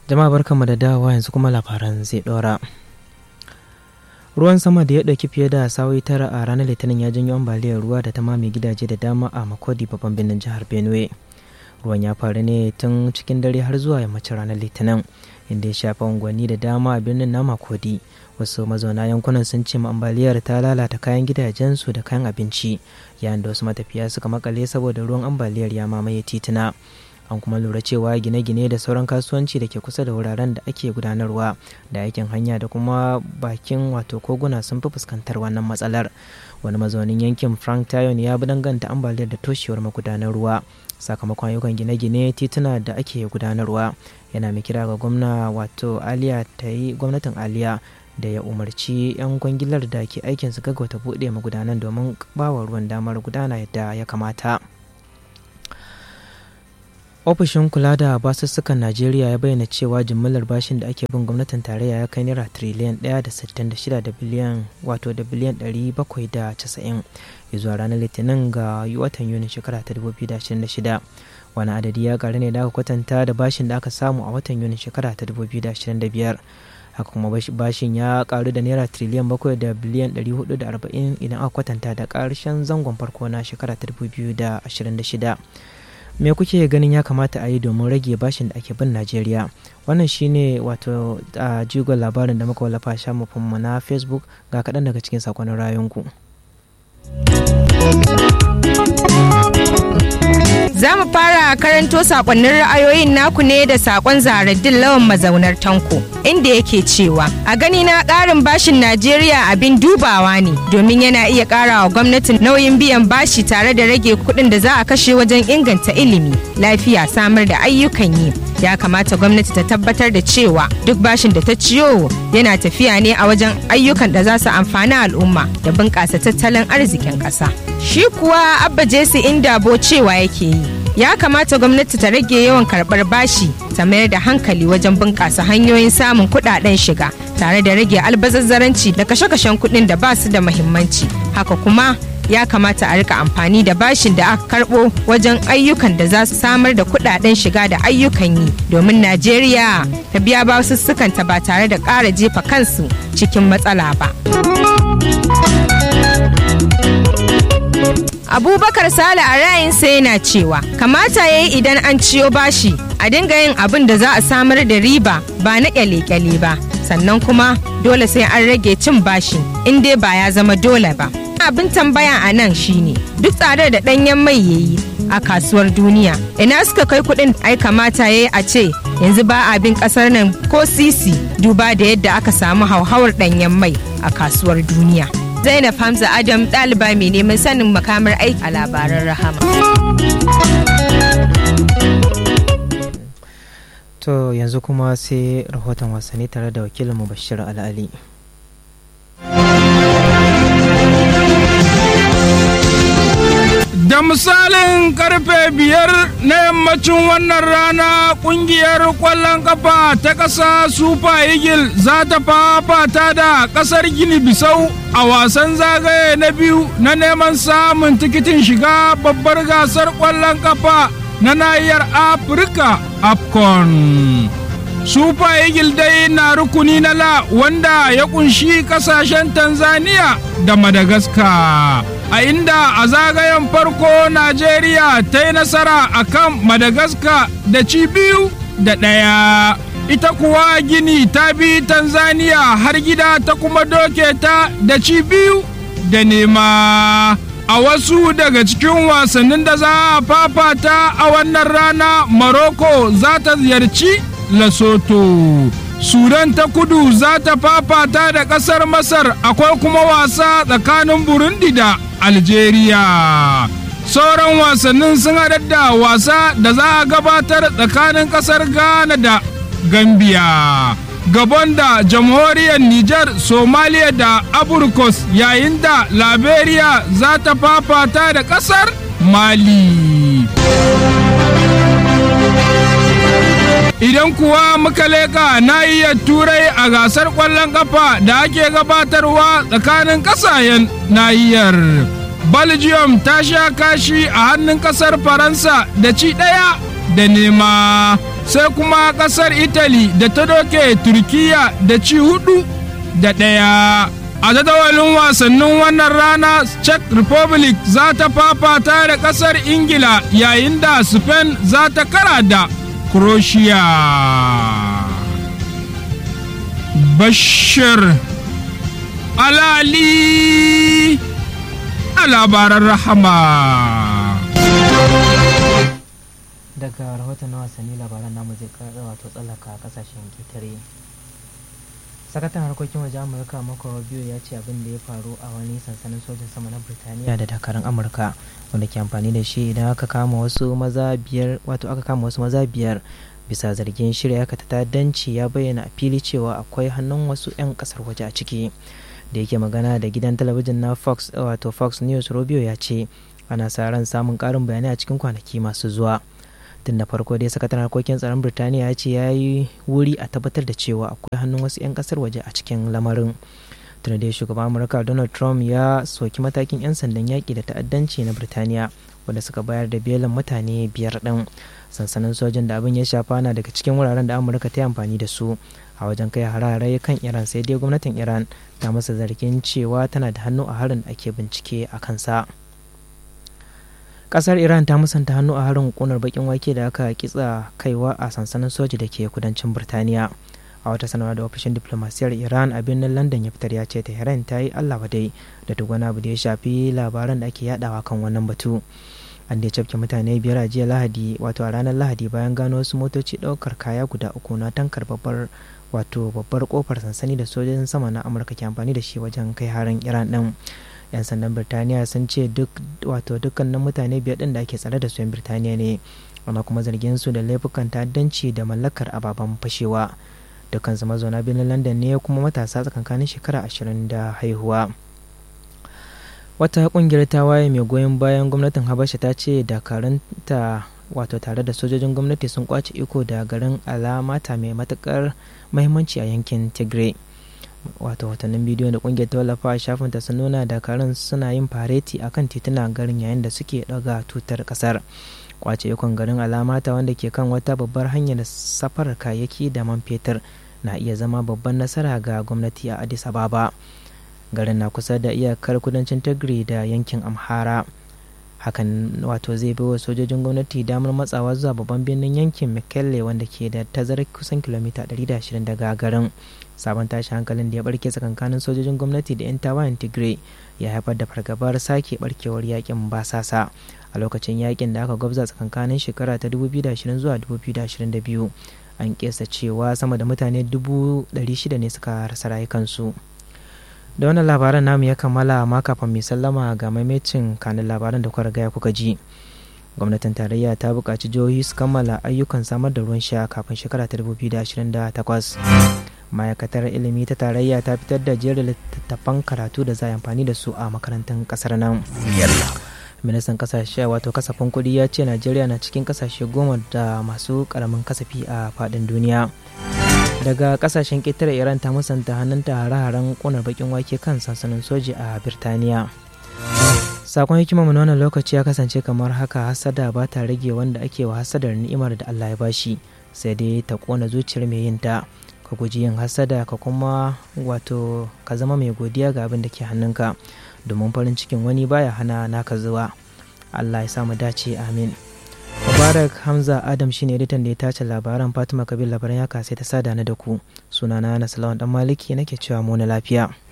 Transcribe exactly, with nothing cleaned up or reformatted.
Jama'a barkanmu da dawowa, yanzu kuma labaran zai ɗora. Ruwan sama da ya ɗauki fiye da sa'o'i tara a ranar Litinin ya janyo ambaliyar ruwa da ta mame gidaje da dama a Makodi, babban birnin jihar Benue. Ruwan ya faru ne tun cikin dare har zuwa yammacin ranar Litinin, inda ya shafa unguwanni da dama a birnin na Makodi. Wasu mazauna yankunan sun ce ambaliyar ta lalata kayan gidajensu da kayan abinci, yayin da wasu matafiya suka makale saboda ruwan ambaliyar ya mamaye tituna. An kuma lura cewa gine-gine da sauran kasuwanci da ke kusa da wuraren da ake gudanarwa da aikin hanya da kuma bakin wato koguna sun fi fuskantar wannan matsalar. Wani mazaunin yankin Frank Tayon ya bi danganta ambaliyar da toshewar magudanar ruwa sakamakon ayyukan gine-gine tituna da ake gudanarwa. Yana mai kira ga gwamna wato Aliya ta yi gwamnatin Aliya da ya umarci 'yan kwangilar da ke aikin su gaggauta buɗe magudanan domin bawa ruwan damar gudana yadda ya kamata. Ofishin kula da basussukan Najeriya ya bayyana cewa jimillar bashin da ake bin gwamnatin tarayya ya kai naira tiriliyan ɗaya da sittin da shida da biliyan wato da biliyan ɗari bakwai da casa'in zuwa ranar Litinin ga watan Yuni shekara ta dubu biyu da ashirin da shida. Wani adadi ya karu ne da aka kwatanta da bashin da aka samu a watan Yuni shekara ta dubu biyu da ashirin da biyar. Haka kuma bashin ya karu da naira tiriliyan bakwai da biliyan ɗari hudu da arba'in idan aka kwatanta da ƙarshen zangon farko na shekara ta dubu biyu da ashirin da shida. Me kuke ganin ya kamata a yi domin rage bashin da ake bin Najeriya? Wannan shine wato a jigon labarin da muka wallafa shafinmu na Facebook. Ga kaɗan daga cikin sakonnin rayuwanku. Za mu fara karanto sakonnin ra'ayoyin naku ne da sakon Zaharaddin Lawan mazaunar Tanko, inda yake cewa a gani na ƙarin bashin Najeriya abin dubawa ne, domin yana iya ƙara wa gwamnatin nauyin biyan bashi tare da rage kuɗin da za a kashe wajen inganta ilimi, lafiya, samar da ayyukan yi. Ya kamata gwamnati ta tabbatar da cewa duk bashin da ta ciyo yana tafiya ne a wajen ayyukan da za su amfani al'umma da bunƙasa tattalin arzikin ƙasa. Shi kuwa Abba Jesse Indabo cewa yake yi, ya kamata gwamnati ta rage yawan karɓar bashi, ta mayar da hankali wajen bunƙasa hanyoyin samun kuɗaɗen shiga tare da rage albazazzaranci da kashe-kashen kuɗin da ba su da muhimmanci. Haka kuma ya kamata a rika amfani da bashin da aka karɓo wajen ayyukan da za su samar da kuɗaɗen shiga da ayyukan yi, domin Najeriya ta biya basussukanta ba tare da ƙara jefa kansu cikin matsala ba. Abubakar Sale a ra'ayinsa yana cewa kamata ya yi idan an ciyo bashi a dinga yin abin da za a samar da riba ba na kyale-kyale ba, sannan kuma dole sai an rage cin bashi in dai ba ya zama dole ba. Abin tambaya a nan shine duk tsadar da ɗanyen mai yayi a kasuwar duniya, ina suka kai kuɗin? Ai kamata yayi a ce yanzu ba abin ƙasar nan ko sisi, duba da yadda aka samu hauhawar ɗanyen mai a kasuwar duniya. Zainab Hamza Adam, ɗaliba mai neman sanin makamar aiki a labaran Rahama. To yanzu kuma sai rahoton wasanni tare da wakilinmu Bashir Al'ali. Da misalin karfe biyar na yammacin wannan rana, kungiyar kwallon kafa ta ƙasa Super Eagle za ta fafata da ƙasar Gini Bisau a wasan zagaye na biyu na neman samun tikitin shiga babbar gasar kwallon kafa na nahiyar Afirka AFCON. Super Eagle dai na rukuni na la wanda ya kunshi kasashen Tanzania da Madagascar, a inda a zagayen farko Najeriya ta yi nasara a kan Madagascar da ci biyu da ɗaya. Ita kuwa Gini ta bi Tanzania har gida ta kuma doke ta da ci biyu da nema. A wasu daga cikin wasannin da za a fafata a wannan rana, Morocco za ta ziyarci Lesotho. Sudan ta kudu za ta fafata da ƙasar Masar, akwai kuma wasa tsakanin Burundi da Algeria. Sauran wasannin sun haɗar da wasa da za a gabatar tsakanin ƙasar Ghana da Gambia, Gabon da jamhuriyar Nijar, Somalia da Abrikos, yayin da Liberia za ta fafata da ƙasar Mali. Idan kuwa muka leka nahiyar Turai a gasar ƙwallon ƙafa da ake gabatarwa tsakanin ƙasashen nahiyar, Belgium ta sha kashi a hannun ƙasar Faransa da ci ɗaya da nema. Sai kuma ƙasar Italy da ta doke Turkiya da ci hudu da ɗaya. A jadawalin wasannin wannan rana Czech Republic za ta fafata da ƙasar Ingila yayin da Spain za ta kara da Croatia. Bashir Alali a labaran rahama. Daga rahoton na wasanni labaran namu zai kara wato tsallaka kasashen ketare. Sakataren harkokin waje Amurka Marco Rubio ya ce abin da ya faru a wani sansanin sojin sama na Birtaniya da dakarun Amurka wanda ke amfani da shi idan aka kama wasu maza biyar wato aka kama wasu maza biyar bisa zargin shirya aka ta'addanci ya bayyana a fili cewa akwai hannun wasu 'yan kasar waje a ciki. Da yake magana da gidan talabijin na Fox wato Fox News, Rubio ya ce ana sa ran samun karin bayanai a cikin kwanaki masu zuwa. Tun da farko dai sakataren harkokin tsaron Birtaniya ya ce ya yi wuri a tabbatar da cewa akwai hannun wasu 'yan kasar waje a cikin lamarin. Tun da shugaban Amurka Donald Trump ya soki matakin 'yan sandan yaƙi da ta'addanci na Birtaniya wanda suka bayar da belin mutane biyar ɗin. Sansanin sojan da abin ya shafa na daga cikin wuraren da Amurka ta yi amfani da su a wajen kai harare kan Iran, sai dai gwamnatin Iran ta masa zargin cewa tana da hannu a harin da ake bincike a kansa. Kasar Iran ta musanta hannu a harin kunar bakin wake da aka kitsa kaiwa a sansanin soja da ke kudancin Birtaniya. A wata sanarwa da ofishin diplomasiyar Iran a birnin London ya fitar ya ce Tehran ta yi Allah wadai da duk wani abu da ya shafi labaran da ake yadawa kan wannan batu. An da cafke mutane biyar a jiya Lahadi wato a ranar Lahadi bayan gano wasu motoci daukar kaya guda uku na tankar babbar wato babbar kofar sansani da sojojin sama na Amurka ke amfani da shi wajen kai harin Iran din. 'Yan sandan Birtaniya sun ce duk wato dukkanin mutane biyar din da ake tsare da su 'yan Birtaniya ne, ana kuma zargin su da laifukan ta'addanci da mallakar ababen fashewa. Dukkan su mazauna birnin London ne kuma matasa tsakankanin shekara ashirin da haihuwa. Wata kungiyar tawaye mai goyon bayan gwamnatin Habasha ta ce dakarunta wato tare da sojojin gwamnati sun kwace iko da garin Alamata mai matukar muhimmanci a yankin Tigray. Wato watannin bidiyon da kungiyar ta wallafa a shafinta sun nuna dakarun suna yin fareti akan tituna garin yayin da suke daga tutar kasar. Kwace ikon garin Alamata wanda ke kan wata babbar hanyar safarar kayayyaki da man fetur na iya zama babban nasara ga gwamnati a Addis Ababa. Garin na kusa da iyakar kudancin Tigray da yankin Amhara. Hakan wato zai bai wa sojojin gwamnati damar matsawa zuwa babban birnin yankin Mekelle wanda ke da tazarar kusan kilomita ɗari da ashirin daga garin. Sabon tashi hankalin da ya barke tsakankanin sojojin gwamnati da 'yan tawayen Tigray ya haifar da fargabar sake barkewar yakin basasa a lokacin yakin da aka gwabza tsakankanin shekara ta dubu biyu da ashirin zuwa dubu biyu da ashirin da biyu. An kesa cewa sama da mutane dubu ɗari shida ne suka rasa rayukansu. Da wannan labaran namu ya kammala, ma kafin mai sallama ga maimacin kanin labaran da kuka riga kuka ji. Gwamnatin tarayya ta buƙaci jihohi su kammala ayyukan samar da ruwan sha kafin shekara ta dubu biyu da ashirin da takwas. Ma'aikatar ilimi ta tarayya ta fitar da jerin littattafan karatu da za a amfani da su a makarantun ƙasar nan. Ministan kasashe wato kasafin kuɗi ya ce Najeriya na cikin kasashe goma da masu ƙaramin kasafi a faɗin duniya. Daga kasashen ƙetare, Iran ta musanta hannunta hare-haren ƙunar bakin wake kan sansanin soji a Birtaniya. Sakon hikima mu na wannan lokaci ya kasance kamar haka: hasada ba ta rage wanda ake wa hasadar ni'imar da Allah ya bashi, sai dai ta ƙona zuciyar mai yin ta. Ka guji yin hasada, ka kuma wato ka zama mai godiya ga abin da ke hannunka, domin farin cikin wani baya hana naka zuwa. Allah ya samu dace, amin. Mubarak Hamza Adam shine editan da ya tace labaran. Fatima Kabir labaran ya kasai ta sada na da ku. Sunana Naslawan Dan Maliki nake cewa mu na lafiya.